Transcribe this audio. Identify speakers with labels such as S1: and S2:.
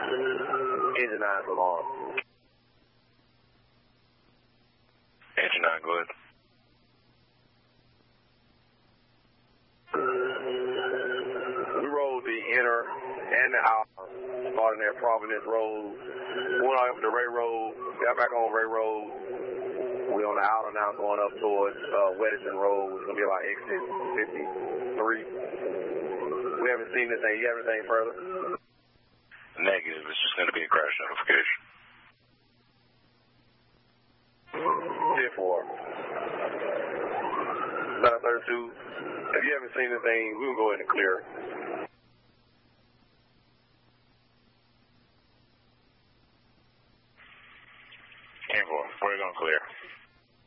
S1: Engine 9 alarm.
S2: Engine 9, go ahead.
S1: We rode the inner and the outer, starting at Providence Road, went up to Ray Road, got back on Ray Road. We're on the outer now going up towards Weddington Road. It's going to be about exit 53. We haven't seen anything. You have anything further?
S2: Negative. It's just going to be a crash notification.
S1: 10-4. 932. If you haven't seen anything, we'll go ahead and clear.
S2: We're going to clear.